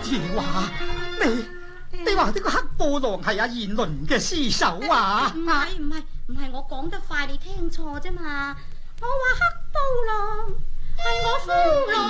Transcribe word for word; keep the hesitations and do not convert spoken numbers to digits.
字話，你你話呢個黑布郎係阿燕倫嘅屍首啊？ 唔係唔係唔係，我講得快，你聽錯啫嘛。我話黑布郎係我夫郎。